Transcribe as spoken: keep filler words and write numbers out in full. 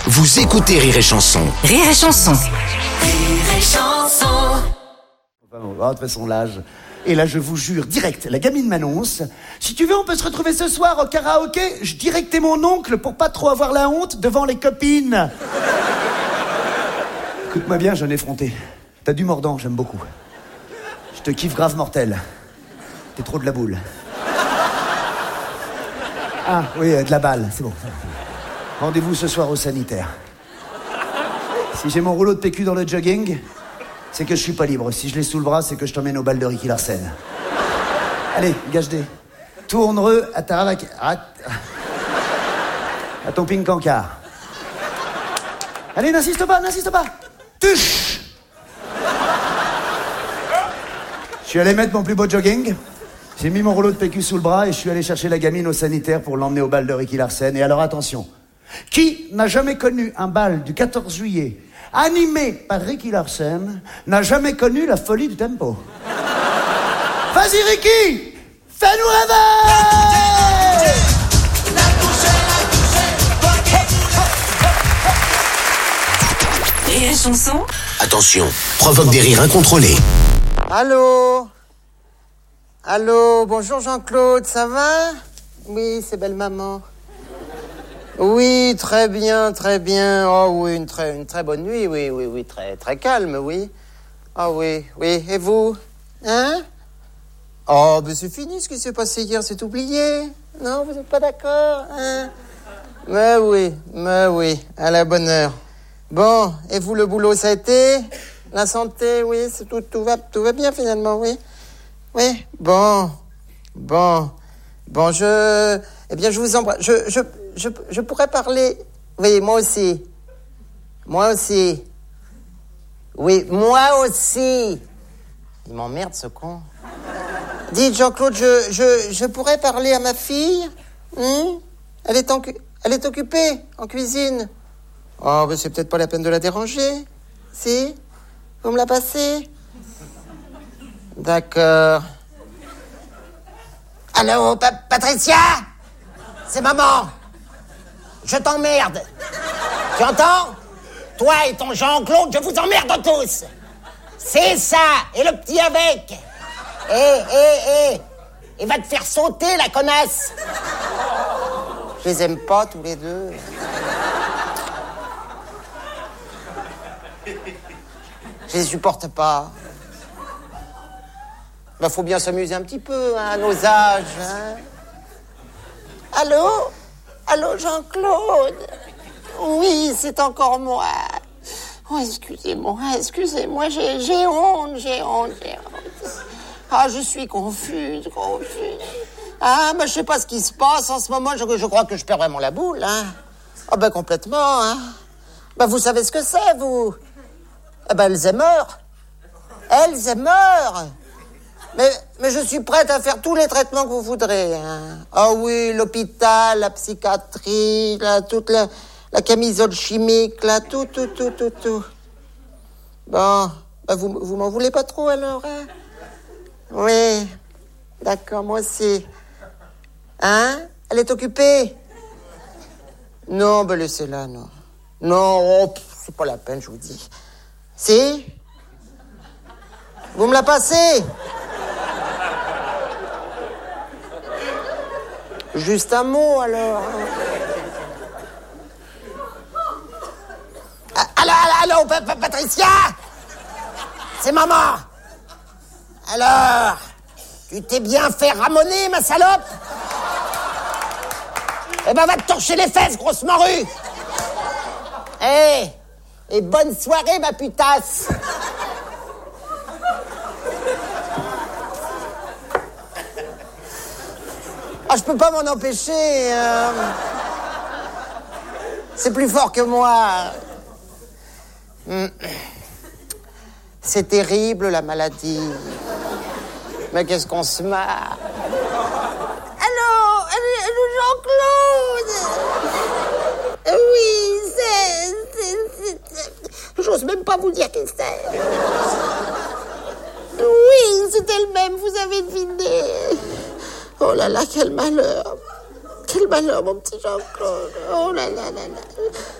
Vous écoutez Rire et Chanson. Rire et Chanson. Rire et Chanson. Enfin, bon, de toute façon, l'âge. Et là, je vous jure, direct, la gamine m'annonce: si tu veux, on peut se retrouver ce soir au karaoké. Je dirais que t'es mon oncle pour pas trop avoir la honte devant les copines. Écoute-moi bien, jeune effronté. T'as du mordant, j'aime beaucoup. Je te kiffe grave mortel. T'es trop de la boule. Ah, oui, euh, de la balle, c'est bon. Rendez-vous ce soir au sanitaire. Si j'ai mon rouleau de P Q dans le jogging, c'est que je suis pas libre. Si je l'ai sous le bras, c'est que je t'emmène au bal de Ricky Larsen. Allez, gage-dé. Tourne-reux à ta ravac... À... à ton ping-cancard. Allez, n'insiste pas, n'insiste pas. Tuche. Je suis allé mettre mon plus beau jogging. J'ai mis mon rouleau de P Q sous le bras et je suis allé chercher la gamine au sanitaire pour l'emmener au bal de Ricky Larsen. Et alors, attention. Qui n'a jamais connu un bal du quatorze juillet animé par Ricky Larsen n'a jamais connu la folie du tempo. Vas-y Ricky, fais-nous rêver. Rire et Chanson. Attention, provoque des rires incontrôlés. Allô? Allô, bonjour Jean-Claude, ça va? Oui, c'est belle maman. Oui, très bien, très bien. Oh oui, une très, une très bonne nuit, oui, oui, oui, très, très calme, oui. Ah oui, oui, et vous? Hein? Oh, ben c'est fini ce qui s'est passé hier, c'est oublié. Non, vous n'êtes pas d'accord, hein? Mais oui, mais oui, à la bonne heure. Bon, et vous, le boulot, ça a été? La santé, oui, c'est tout, tout va, tout va bien finalement, oui. Oui, bon, bon, bon, je... Eh bien, je vous embrasse. Je, je, je, je pourrais parler... Oui, moi aussi. Moi aussi. Oui, moi aussi. Il m'emmerde, ce con. Dites, Jean-Claude, je, je, je pourrais parler à ma fille? Hum? Elle est en, elle est occupée, en cuisine. Oh, ben c'est peut-être pas la peine de la déranger. Si? Vous me la passez? D'accord. Allô, pa- Patricia? C'est maman. Je t'emmerde. Tu entends? Toi et ton Jean-Claude, je vous emmerde tous. C'est ça. Et le petit avec. Eh, eh, eh. Il va te faire sauter, la connasse. Je les aime pas, tous les deux. Je les supporte pas. Ben, faut bien s'amuser un petit peu, hein, à nos âges, hein. Allô? Allô, Jean-Claude? Oui, c'est encore moi. Oh, excusez-moi, excusez-moi, j'ai, j'ai honte, j'ai honte, j'ai honte. Ah, je suis confuse, confuse. Ah, ben, je sais pas ce qui se passe en ce moment, je, je crois que je perds vraiment la boule, hein. Ah, ben, complètement, hein. Ben, vous savez ce que c'est, vous? Ah, ben, Alzheimer. Alzheimer. Mais, mais je suis prête à faire tous les traitements que vous voudrez. Hein. Ah oui, l'hôpital, la psychiatrie, là, toute la, la camisole chimique, là, tout, tout, tout, tout, tout. Bon, bah vous, vous m'en voulez pas trop alors, hein? Oui, d'accord, moi aussi. Hein? Elle est occupée? Non, ben laissez-la, non. Non, oh, pff, c'est pas la peine, je vous dis. Si? Vous me la passez? Juste un mot, alors. Ah, allô, allô, allô, pa- pa- Patricia? C'est maman. Alors, tu t'es bien fait ramoner, ma salope? Eh ben, va te torcher les fesses, grosse morue. Eh, hey, et bonne soirée, ma putasse. Ah, je peux pas m'en empêcher. Euh... C'est plus fort que moi. C'est terrible, la maladie. Mais qu'est-ce qu'on se marre. Allô, allô, Jean-Claude. Oui, c'est, c'est, c'est... J'ose même pas vous dire qui c'est. Oui, c'est elle-même, vous avez deviné. Oh là là, quel malheur. Quel malheur, mon petit Jean-Claude. Oh là là là là.